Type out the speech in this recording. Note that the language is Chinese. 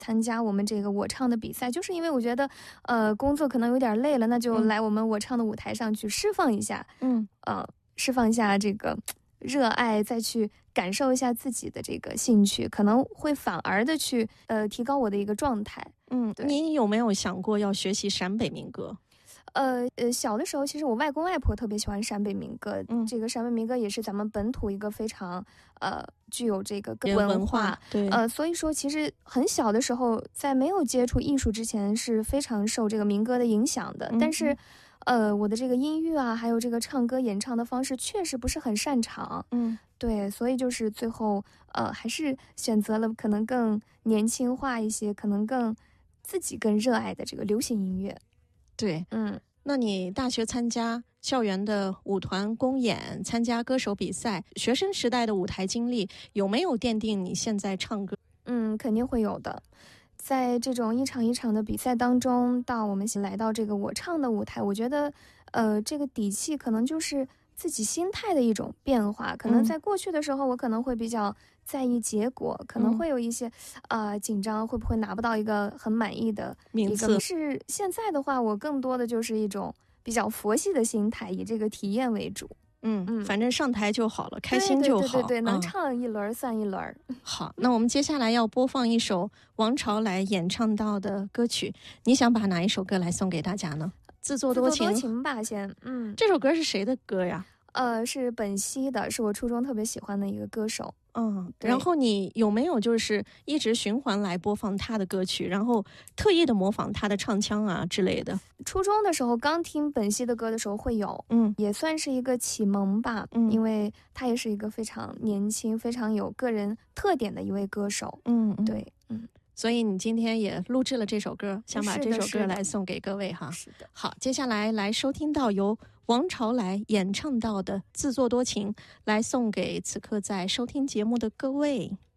参加我们这个我唱的比赛，就是因为我觉得工作可能有点累了，那就来我们我唱的舞台上去释放一下，释放一下这个热爱，再去感受一下自己的这个兴趣，可能会反而的去提高我的一个状态。 你有没有想过要学习陕北民歌？ 小的时候，其实我外公外婆特别喜欢陕北民歌，这个陕北民歌也是咱们本土一个非常具有这个文化， 对， 所以说其实很小的时候，在没有接触艺术之前，是非常受这个民歌的影响的。但是，我的这个音域啊，还有这个唱歌演唱的方式，确实不是很擅长。对，所以就是最后还是选择了可能更年轻化一些，可能自己更热爱的这个流行音乐。 对，那你大学参加校园的舞团公演，参加歌手比赛，学生时代的舞台经历有没有奠定你现在唱歌？ 肯定会有的。在这种一场一场的比赛当中，到我们来到这个我唱的舞台，我觉得这个底气可能就是自己心态的一种变化。可能在过去的时候，我可能会比较在意结果，可能会有一些紧张，会不会拿不到一个很满意的名次。 是现在的话，我更多的就是一种比较佛系的心态，以这个体验为主。 反正上台就好了，开心就好。 对，能唱一轮算一轮。 好，那我们接下来要播放一首王朝来演唱到的歌曲，你想把哪一首歌来送给大家呢？自作多情吧，先。 这首歌是谁的歌呀？ 是本兮的，是我初中特别喜欢的一个歌手。 然后你有没有就是一直循环来播放他的歌曲，然后特意的模仿他的唱腔啊之类的？ 初中的时候刚听本兮的歌的时候会有，也算是一个启蒙吧，因为他也是一个非常年轻、非常有个人特点的一位歌手。对， 所以你今天也录制了这首歌，想把这首歌来送给各位哈。 是的。 好，接下来来收听到由王朝来演唱到的《自作多情》，来送给此刻在收听节目的各位。